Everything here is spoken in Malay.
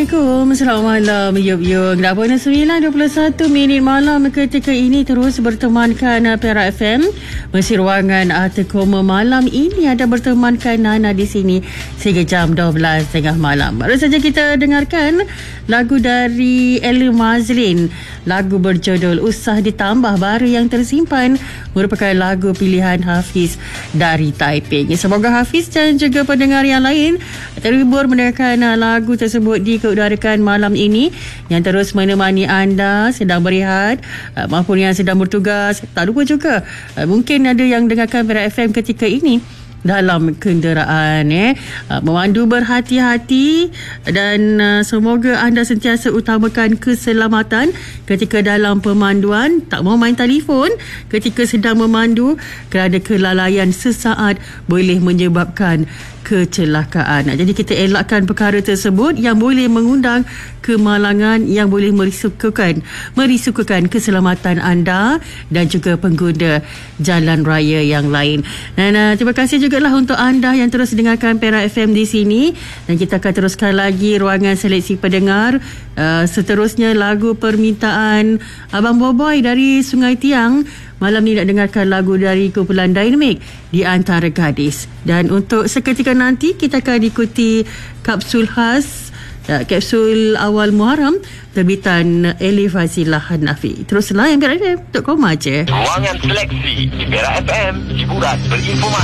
Assalamualaikum, selamat malam. Yuk. Dah pukul 9.21 malam ketika ini terus bertemankan Perak FM. Mesti ruangan Tekoma malam ini ada bertemankan Nana di sini sehingga jam 12.30 malam. Baru saja kita dengarkan lagu dari Ella Mazlin. Lagu berjudul Usah Ditambah Baru yang tersimpan merupakan lagu pilihan Hafiz dari Taiping. Semoga Hafiz dan juga pendengar yang lain terhibur mendengarkan lagu tersebut diudarakan malam ini, yang terus menemani anda sedang berehat maupun yang sedang bertugas. Tak lupa juga mungkin ada yang dengarkan Perak FM ketika ini dalam kenderaan. Memandu berhati-hati dan semoga anda sentiasa utamakan keselamatan ketika dalam pemanduan. Tak mau main telefon ketika sedang memandu kerana kelalaian sesaat boleh menyebabkan kecelakaan. Jadi kita elakkan perkara tersebut yang boleh mengundang kemalangan, yang boleh merisaukan keselamatan anda dan juga pengguna jalan raya yang lain. Dan terima kasih juga lah untuk anda yang terus dengarkan Perak FM di sini, dan kita akan teruskan lagi ruangan seleksi pendengar. Seterusnya lagu permintaan Abang Boboy dari Sungai Tiang. Malam ni nak dengarkan lagu dari kumpulan Dynamic, Di Antara Gadis. Dan untuk seketika nanti kita akan ikuti kapsul khas, kapsul awal Muharram terbitan Elif Fazilah Hanafi. Teruslah yang Perak FM.com aja. Ruangan seleksi di Perak FM, hiburan berinformasi.